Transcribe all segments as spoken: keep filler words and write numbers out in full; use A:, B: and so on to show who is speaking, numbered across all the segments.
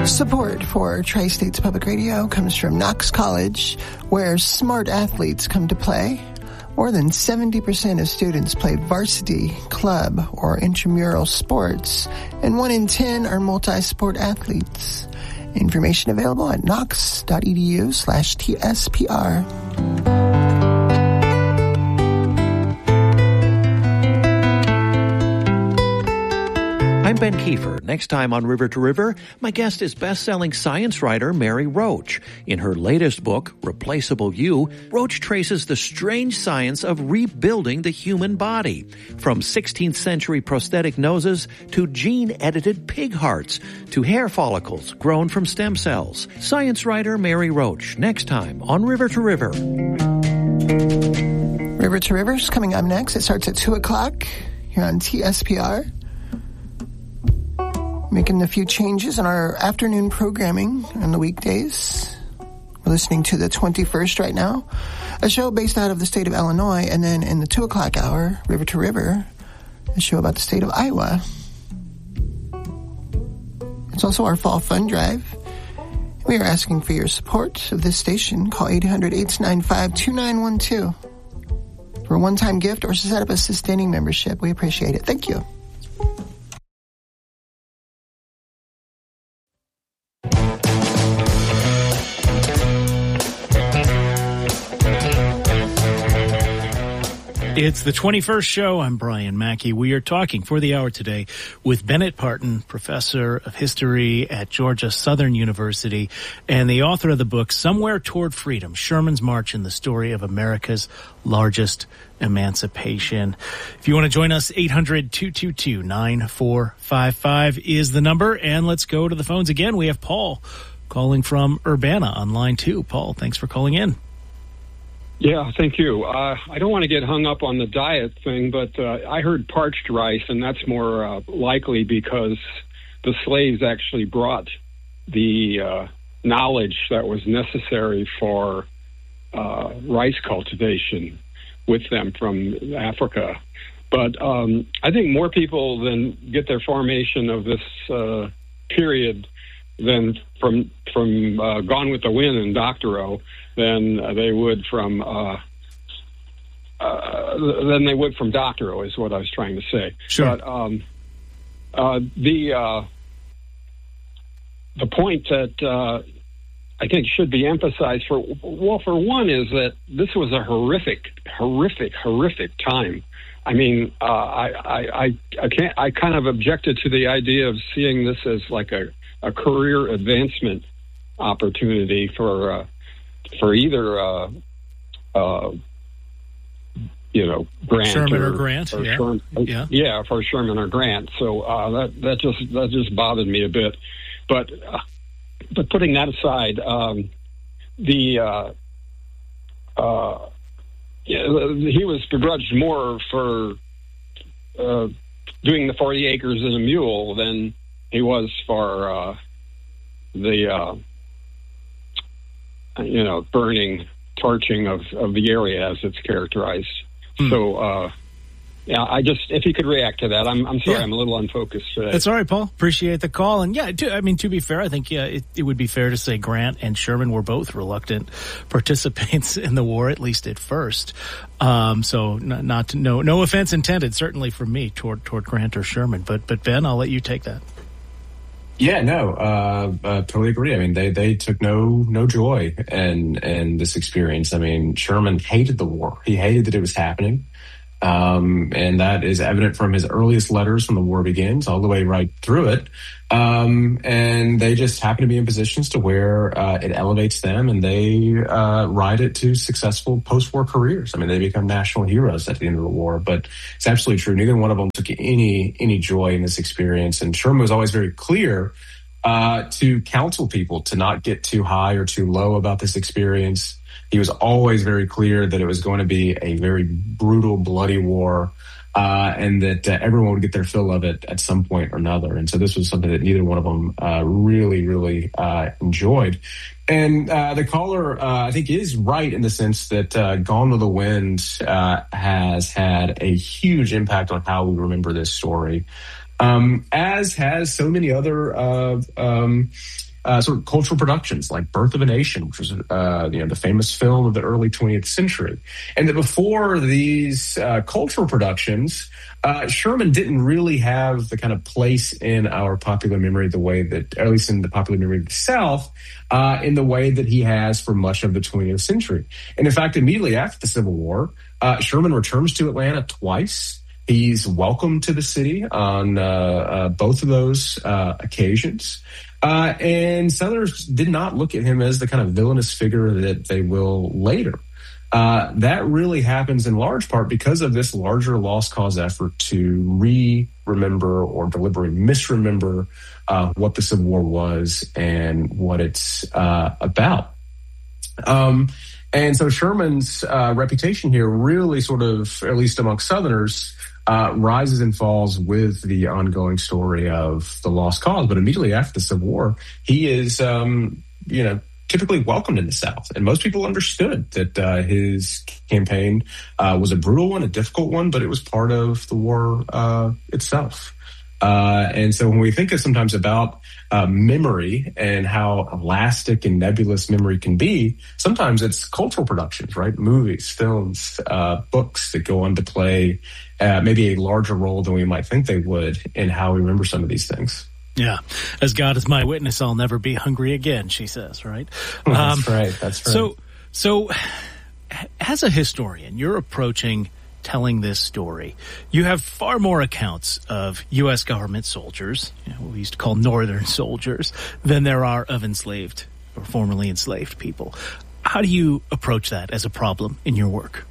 A: Support for Tri-States Public Radio comes from Knox College, where smart athletes come to play. More than seventy percent of students play varsity, club, or intramural sports, and one in ten are multi-sport athletes. Information available at knox.edu slash TSPR.
B: I'm Ben Kiefer. Next time on River to River, my guest is best-selling science writer Mary Roach. In her latest book, Replaceable You, Roach traces the strange science of rebuilding the human body, from sixteenth century prosthetic noses to gene-edited pig hearts to hair follicles grown from stem cells. Science writer Mary Roach, next time on River to River.
A: River to River is coming up next. It starts at two o'clock here on T S P R. Making a few changes in our afternoon programming on the weekdays. We're listening to the twenty-first right now, a show based out of the state of Illinois, and then in the two o'clock hour, River to River, a show about the state of Iowa. It's also our Fall Fund Drive. We are asking for your support of this station. Call eight hundred, eight nine five, two nine one two for a one-time gift or to set up a sustaining membership. We appreciate it. Thank you.
C: It's the twenty-first show. I'm Brian Mackey. We are talking for the hour today with Bennett Parton, professor of history at Georgia Southern University and the author of the book Somewhere Toward Freedom, Sherman's March and the Story of America's Largest Emancipation. If you want to join us, eight hundred, two two two, nine four five five is the number. And let's go to the phones again. We have Paul calling from Urbana on line two. Paul, thanks for calling in.
D: Yeah, thank you. Uh, I don't want to get hung up on the diet thing, but uh, I heard parched rice, and that's more uh, likely because the slaves actually brought the uh, knowledge that was necessary for uh, rice cultivation with them from Africa. But um, I think more people than get their formation of this uh, period than from from uh, Gone with the Wind and Doctorow than uh, they would from uh, uh, than they would from Doctorow is what I was trying to say.
C: Sure.
D: But um, uh, the uh, the point that uh, I think should be emphasized for well, for one, is that this was a horrific, horrific, horrific time. I mean, uh, I, I, I, I can't. I kind of objected to the idea of seeing this as like a, a career advancement opportunity for uh, for either uh, uh, you know Grant
C: Sherman
D: or,
C: or Grant,
D: or
C: yeah,
D: Sherman,
C: yeah,
D: yeah, for Sherman or Grant. So uh, that that just that just bothered me a bit. But uh, but putting that aside, um, the uh, uh, yeah, he was begrudged more for uh, doing the forty acres and a mule than he was for uh, the uh, you know burning, torching of, of the area as it's characterized. Mm. So. Uh, Yeah, I just, if you could react to that. I'm I'm sorry, yeah. I'm a little unfocused today.
C: That's all right, Paul. Appreciate the call. And yeah, to, I mean, to be fair, I think, yeah, it, it would be fair to say Grant and Sherman were both reluctant participants in the war, at least at first. Um, so not, not to, no, no offense intended, certainly from me toward, toward Grant or Sherman. But, but Ben, I'll let you take that.
E: Yeah, no, uh, uh, totally agree. I mean, they, they took no, no joy in, in this experience. I mean, Sherman hated the war. He hated that it was happening. Um, and that is evident from his earliest letters from the war begins all the way right through it. Um, and they just happen to be in positions to where, uh, it elevates them and they, uh, ride it to successful post-war careers. I mean, they become national heroes at the end of the war, but it's absolutely true. Neither one of them took any, any joy in this experience. And Sherman was always very clear, uh, to counsel people to not get too high or too low about this experience. He was always very clear that it was going to be a very brutal, bloody war, uh, and that uh, everyone would get their fill of it at some point or another. And so this was something that neither one of them uh, really, really uh, enjoyed. And uh, the caller, uh, I think, is right in the sense that uh, Gone with the Wind uh, has had a huge impact on how we remember this story, um, as has so many other uh, um uh, sort of cultural productions like Birth of a Nation, which was uh, you know the famous film of the early twentieth century, and that before these uh, cultural productions, uh, Sherman didn't really have the kind of place in our popular memory the way that, or at least in the popular memory of the South, uh, in the way that he has for much of the twentieth century. And in fact, immediately after the Civil War, uh, Sherman returns to Atlanta twice. He's welcomed to the city on uh, uh, both of those uh, occasions. Uh, and Southerners did not look at him as the kind of villainous figure that they will later. Uh, that really happens in large part because of this larger lost cause effort to re-remember or deliberately misremember uh, what the Civil War was and what it's uh, about. Um, and so Sherman's uh, reputation here really sort of, at least among Southerners, Uh, rises and falls with the ongoing story of the lost cause. But immediately after the Civil War, he is, um, you know, typically welcomed in the South. And most people understood that uh, his campaign uh, was a brutal one, a difficult one, but it was part of the war uh, itself. Uh, and so when we think of sometimes about uh, memory and how elastic and nebulous memory can be, sometimes it's cultural productions, right? Movies, films, uh, books that go on to play uh, maybe a larger role than we might think they would in how we remember some of these things.
C: Yeah. As God is my witness, I'll never be hungry again, she says, right?
E: That's um, right. That's right.
C: So, so as a historian, you're approaching telling this story. You have far more accounts of U S government soldiers, you know, what we used to call Northern soldiers, than there are of enslaved or formerly enslaved people. How do you approach that as a problem in your work?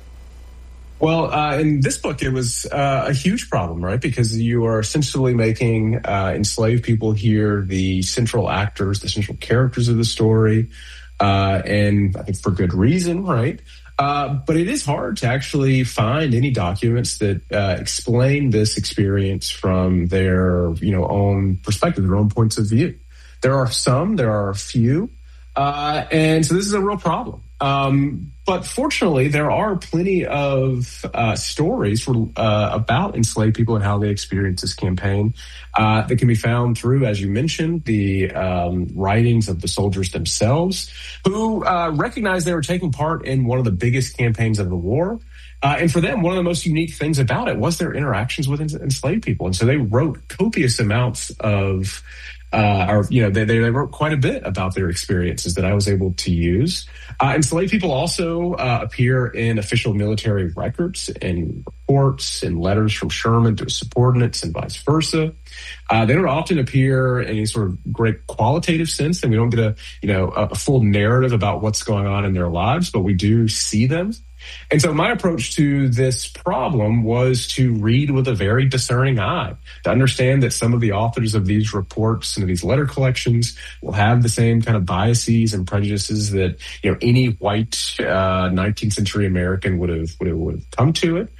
E: Well, uh, in this book, it was uh, a huge problem, right? Because you are essentially making uh, enslaved people here the central actors, the central characters of the story, uh, and I think for good reason, right? Uh, but it is hard to actually find any documents that uh, explain this experience from their, you know, own perspective, their own points of view. There are some, there are a few, uh, and so this is a real problem. Um, but fortunately, there are plenty of uh, stories for, uh, about enslaved people and how they experienced this campaign uh, that can be found through, as you mentioned, the um, writings of the soldiers themselves, who uh, recognized they were taking part in one of the biggest campaigns of the war. Uh, and for them, one of the most unique things about it was their interactions with enslaved people. And so they wrote copious amounts of Uh, or, you know, they, they wrote quite a bit about their experiences that I was able to use. Uh, enslaved people also uh, appear in official military records and reports and letters from Sherman to his subordinates and vice versa. Uh, they don't often appear in any sort of great qualitative sense, and we don't get a, you know, a, a full narrative about what's going on in their lives, but we do see them. And so my approach to this problem was to read with a very discerning eye, to understand that some of the authors of these reports and of these letter collections will have the same kind of biases and prejudices that, you know, any white uh, nineteenth century American would have, would have, would have come to it.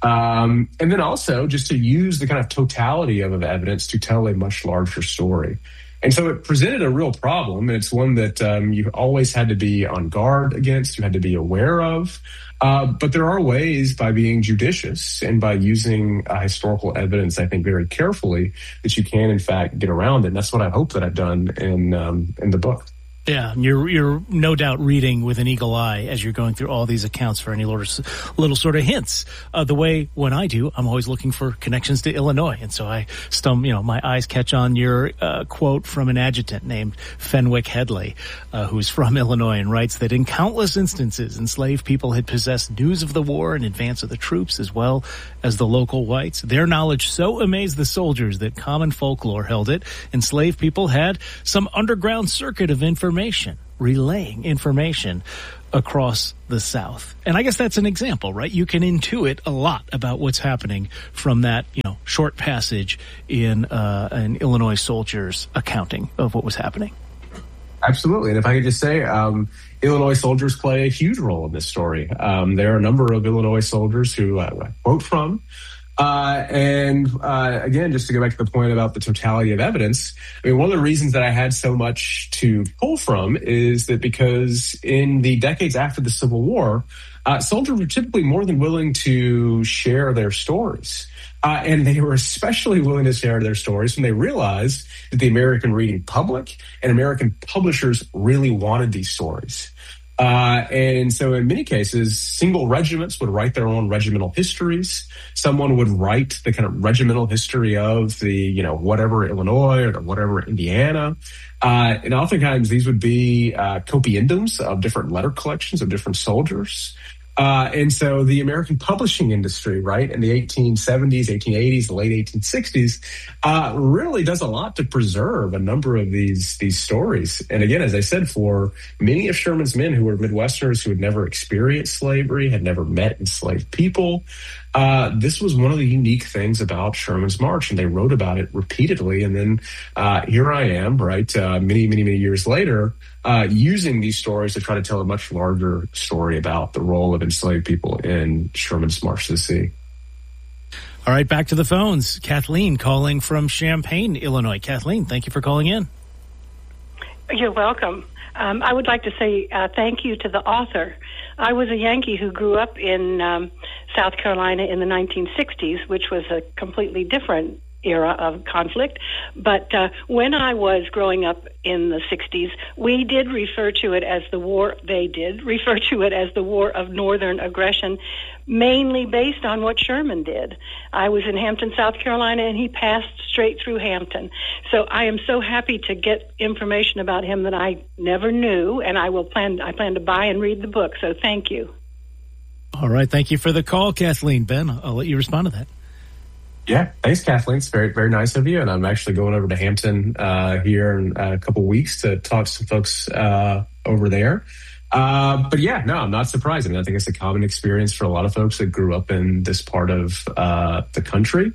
E: Um, and then also just to use the kind of totality of, of evidence to tell a much larger story. And so it presented a real problem, and it's one that um, you always had to be on guard against, you had to be aware of. Uh, but there are ways, by being judicious and by using uh, historical evidence, I think, very carefully, that you can, in fact, get around it. And that's what I hope that I've done in um, in the book.
C: Yeah, you're you're no doubt reading with an eagle eye as you're going through all these accounts for any little, little sort of hints. Uh, the way when I do, I'm always looking for connections to Illinois, and so I stum, you know, my eyes catch on your uh, quote from an adjutant named Fenwick Headley, uh, who's from Illinois, and writes that in countless instances, enslaved people had possessed news of the war in advance of the troops as well as the local whites. Their knowledge so amazed the soldiers that common folklore held it. Enslaved people had some underground circuit of information. Information, relaying information across the South. And I guess that's an example, right? You can intuit a lot about what's happening from that, you know, short passage in uh, an Illinois soldier's accounting of what was happening.
E: Absolutely. And if I could just say, um, Illinois soldiers play a huge role in this story. Um, there are a number of Illinois soldiers who uh, I quote from. Uh, and, uh, again, just to go back to the point about the totality of evidence, I mean, one of the reasons that I had so much to pull from is that because in the decades after the Civil War, uh, soldiers were typically more than willing to share their stories. Uh, and they were especially willing to share their stories when they realized that the American reading public and American publishers really wanted these stories. Uh, and so in many cases, single regiments would write their own regimental histories. Someone would write the kind of regimental history of the, you know, whatever Illinois or whatever Indiana. Uh, and oftentimes these would be uh, compendiums of different letter collections of different soldiers. Uh, and so the American publishing industry, right, in the eighteen seventies, eighteen eighties, the late eighteen sixties, uh, really does a lot to preserve a number of these these stories. And again, as I said, for many of Sherman's men who were Midwesterners who had never experienced slavery, had never met enslaved people, uh, this was one of the unique things about Sherman's March, and they wrote about it repeatedly. And then uh, here I am, right, uh, many, many, many years later, Uh, using these stories to try to tell a much larger story about the role of enslaved people in Sherman's March to the Sea.
C: All right, back to the phones. Kathleen calling from Champaign, Illinois. Kathleen, thank you for calling in.
F: You're welcome. Um, I would like to say uh, thank you to the author. I was a Yankee who grew up in um, South Carolina in the nineteen sixties, which was a completely different era of conflict. But uh, when I was growing up in the sixties, we did refer to it as the war, they did refer to it as the War of Northern Aggression, mainly based on what Sherman did. I was in Hampton, South Carolina, and he passed straight through Hampton. So I am so happy to get information about him that I never knew, and I will plan, I plan to buy and read the book. So thank you.
C: All right. Thank you for the call, Kathleen. Ben, I'll let you respond to that.
E: Yeah, thanks, Kathleen. It's very, very nice of you. And I'm actually going over to Hampton uh, here in a couple weeks to talk to some folks uh, over there. Uh, but yeah, no, I'm not surprised. I mean, I think it's a common experience for a lot of folks that grew up in this part of uh, the country.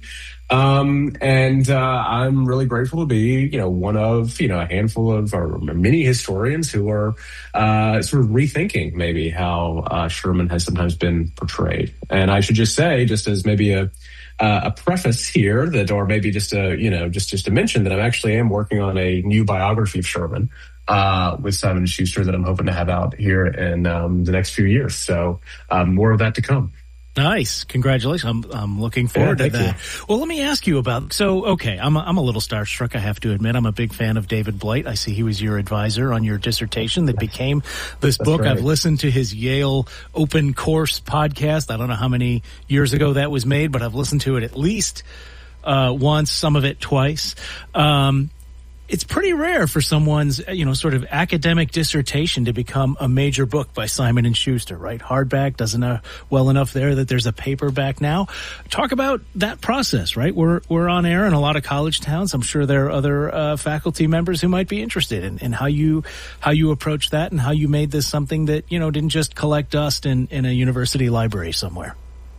E: Um, and uh, I'm really grateful to be, you know, one of, you know, a handful of or many historians who are uh, sort of rethinking maybe how uh, Sherman has sometimes been portrayed. And I should just say, just as maybe a Uh, a preface here that, or maybe just a, you know, just, just to mention that I actually am working on a new biography of Sherman, uh, with Simon and Schuster that I'm hoping to have out here in, um, the next few years. So, um, more of that to come.
C: Nice. Congratulations. I'm, I'm looking forward
E: yeah,
C: to that.
E: You.
C: Well, let me ask you about, so, okay, I'm a, I'm a little starstruck, I have to admit. I'm a big fan of David Blight. I see he was your advisor on your dissertation that became this
E: That's
C: book.
E: right.
C: I've listened to his Yale Open Course podcast. I don't know how many years ago that was made, but I've listened to it at least uh, once, some of it twice. Um, It's pretty rare for someone's, you know, sort of academic dissertation to become a major book by Simon and Schuster, right? Hardback doesn't know well enough there that there's a paperback now. Talk about that process, right? We're we're on air in a lot of college towns. I'm sure there are other uh, faculty members who might be interested in, in how you how you approach that and how you made this something that, you know, didn't just collect dust in, in a university library somewhere.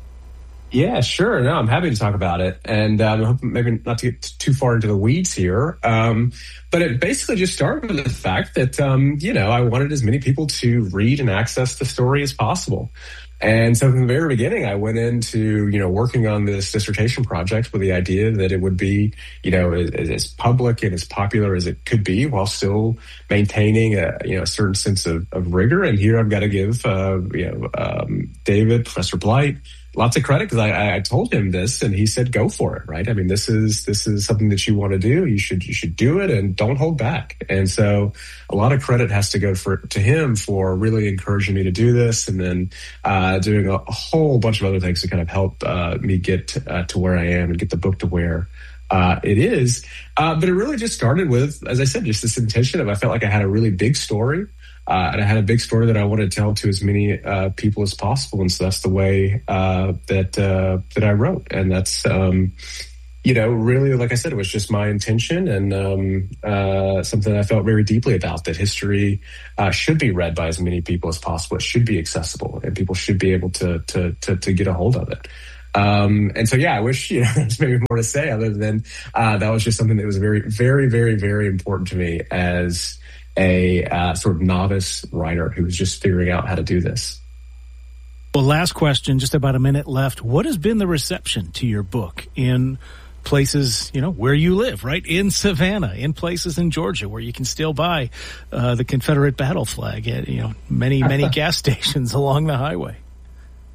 E: Yeah, sure. No, I'm happy to talk about it. And um, I hope maybe not to get too far into the weeds here. Um, but it basically just started with the fact that, um, you know, I wanted as many people to read and access the story as possible. And so from the very beginning, I went into, you know, working on this dissertation project with the idea that it would be, you know, as, as public and as popular as it could be while still maintaining a, you know, a certain sense of, of rigor. And here I've got to give, uh, you know, um, David, Professor Blight, lots of credit because I, I told him this and he said, go for it, right? I mean, this is, this is something that you want to do. You should, you should do it and don't hold back. And so a lot of credit has to go for, to him for really encouraging me to do this and then, uh, doing a, a whole bunch of other things to kind of help, uh, me get, uh, to where I am and get the book to where, uh, it is. Uh, but it really just started with, as I said, just this intention of, I felt like I had a really big story. Uh, and I had a big story that I wanted to tell to as many uh, people as possible, and so that's the way uh, that uh, that I wrote. And that's, um, you know, really, like I said, it was just my intention and um, uh, something I felt very deeply about. That history uh, should be read by as many people as possible. It should be accessible, and people should be able to to to, to get a hold of it. Um, and so, yeah, I wish, you know, there's maybe more to say other than uh, that was just something that was very, very, very, very important to me as a uh, sort of novice writer who was just figuring out how to do this.
C: Well, last question, just about a minute left. What has been the reception to your book in places, you know, where you live, right? In Savannah, in places in Georgia where you can still buy uh, the Confederate battle flag at, you know, many, many gas stations along the highway?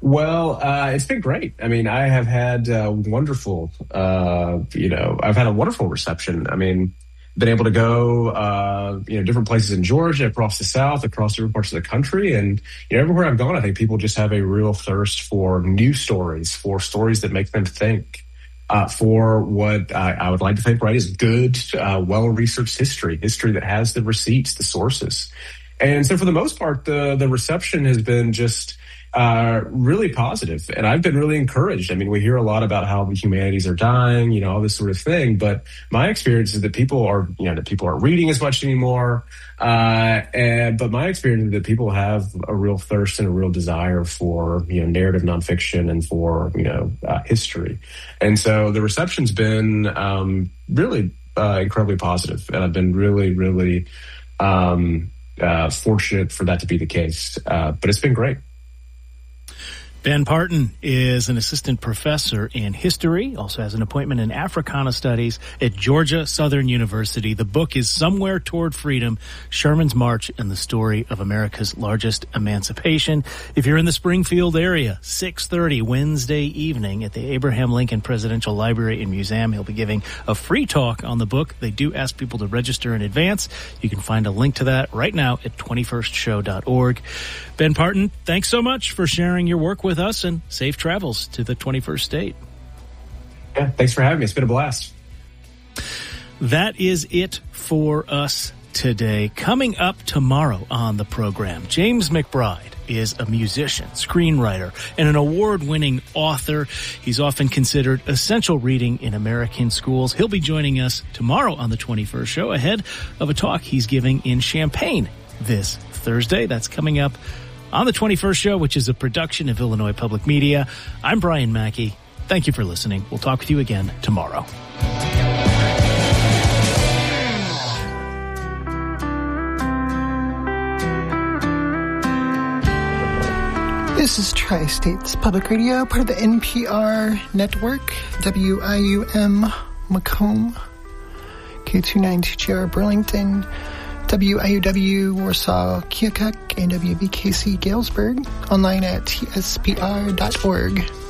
E: Well, uh, it's been great. I mean, I have had uh, wonderful, uh, you know, I've had a wonderful reception. I mean, been able to go, uh, you know, different places in Georgia, across the South, across different parts of the country. And, you know, everywhere I've gone, I think people just have a real thirst for new stories, for stories that make them think, uh, for what I, I would like to think, right, is good, uh, well-researched history, history that has the receipts, the sources. And so for the most part, the, the reception has been just, Uh, really positive. And I've been really encouraged. I mean, we hear a lot about how the humanities are dying, you know, all this sort of thing. But my experience is that people are, you know, that people aren't reading as much anymore. Uh, and, but my experience is that people have a real thirst and a real desire for, you know, narrative nonfiction and for, you know, uh, history. And so the reception's been, um, really, uh, incredibly positive. And I've been really, really, um, uh, fortunate for that to be the case. Uh, but it's been great.
C: Ben Parton is an assistant professor in history, also has an appointment in Africana Studies at Georgia Southern University. The book is Somewhere Toward Freedom, Sherman's March and the Story of America's Largest Emancipation. If you're in the Springfield area, six thirty Wednesday evening at the Abraham Lincoln Presidential Library and Museum, he'll be giving a free talk on the book. They do ask people to register in advance. You can find a link to that right now at twenty-first show dot org. Ben Parton, thanks so much for sharing your work with us, and safe travels to the twenty-first state.
E: Yeah, thanks for having me. It's been a blast.
C: That is it for us today. Coming up tomorrow on the program, James McBride is a musician, screenwriter, and an award-winning author. He's often considered essential reading in American schools. He'll be joining us tomorrow on the twenty-first show ahead of a talk he's giving in Champaign this Thursday. That's coming up on the twenty-first show, which is a production of Illinois Public Media. I'm Brian Mackey. Thank you for listening. We'll talk with you again tomorrow.
A: This is Tri-States Public Radio, part of the N P R network, W I U M Macomb, K two ninety-two G R Burlington, W I U W Warsaw Keokuk, and W B K C Galesburg, online at T S P R dot org.